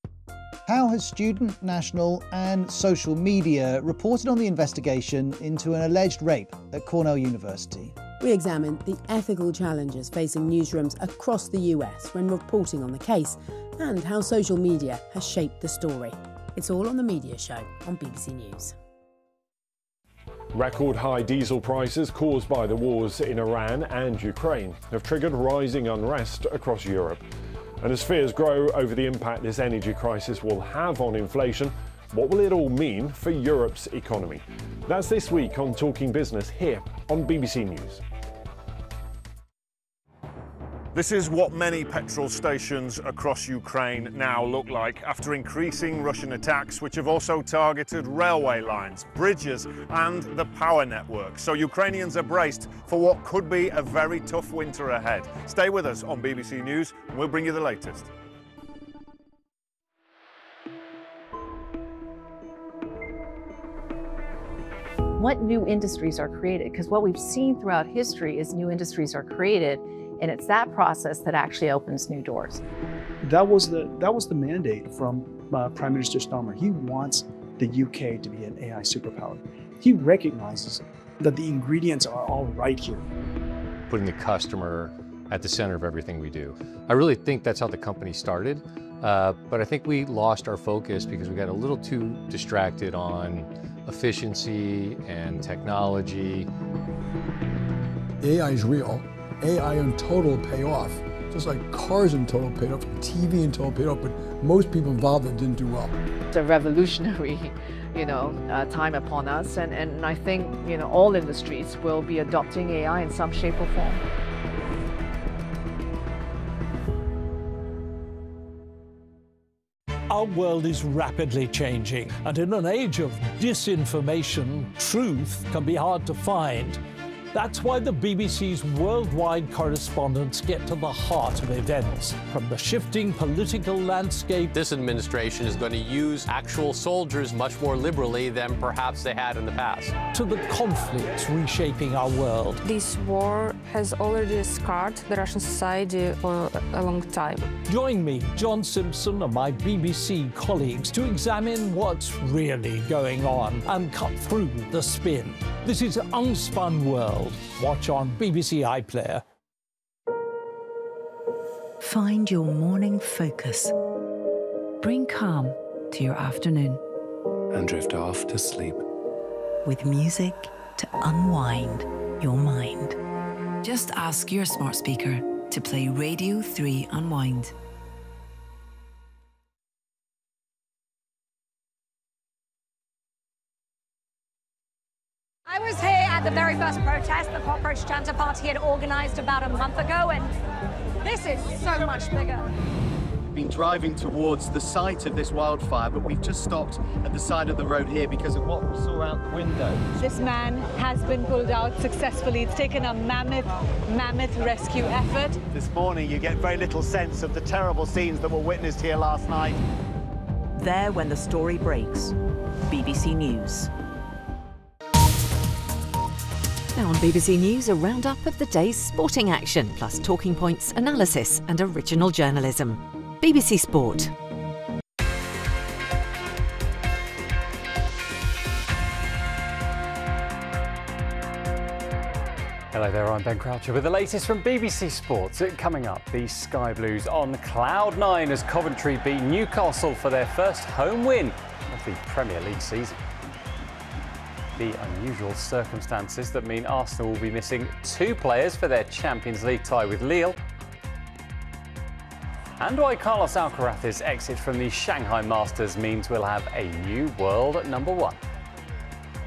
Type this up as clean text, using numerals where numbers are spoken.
How has student, national and social media reported on the investigation into an alleged rape at Cornell University? We examined the ethical challenges facing newsrooms across the US when reporting on the case and how social media has shaped the story. It's all on The Media Show on BBC News. Record high diesel prices caused by the wars in Iran and Ukraine have triggered rising unrest across Europe. And as fears grow over the impact this energy crisis will have on inflation, what will it all mean for Europe's economy? That's this week on Talking Business here on BBC News. This is what many petrol stations across Ukraine now look like after increasing Russian attacks, which have also targeted railway lines, bridges and the power network. So Ukrainians are braced for what could be a very tough winter ahead. Stay with us on BBC News and we'll bring you the latest. What new industries are created? Because what we've seen throughout history is new industries are created, and it's that process that actually opens new doors. That was the mandate from Prime Minister Starmer. He wants the UK to be an AI superpower. He recognizes that the ingredients are all right here. Putting the customer at the center of everything we do. I really think that's how the company started, but I think we lost our focus because we got a little too distracted on efficiency and technology. AI is real. AI in total pay off. Just like cars in total paid off, TV in total paid off, but most people involved that didn't do well. It's a revolutionary, time upon us, and I think, all industries will be adopting AI in some shape or form. Our world is rapidly changing, and in an age of disinformation, truth can be hard to find. That's why the BBC's worldwide correspondents get to the heart of events, from the shifting political landscape. This administration is going to use actual soldiers much more liberally than perhaps they had in the past. To the conflicts reshaping our world. This war has already scarred the Russian society for a long time. Join me, John Simpson, and my BBC colleagues to examine what's really going on and cut through the spin. This is Unspun World. Watch on BBC iPlayer. Find your morning focus. Bring calm to your afternoon. And drift off to sleep. With music to unwind your mind. Just ask your smart speaker to play Radio 3 Unwind. I was here at the very first protest the Cockroach Chanter Party had organised about a month ago, and this is so much bigger. We've been driving towards the site of this wildfire, but we've just stopped at the side of the road here because of what we saw out the window. This man has been pulled out successfully. It's taken a mammoth rescue effort. This morning you get very little sense of the terrible scenes that were witnessed here last night. There when the story breaks. BBC News. Now on BBC News, a roundup of the day's sporting action, plus talking points, analysis and original journalism. BBC Sport. Hello there, I'm Ben Croucher with the latest from BBC Sports. Coming up, the Sky Blues on cloud nine as Coventry beat Newcastle for their first home win of the Premier League season. The unusual circumstances that mean Arsenal will be missing 2 players for their Champions League tie with Lille. And why Carlos Alcaraz's exit from the Shanghai Masters means we'll have a new world number 1.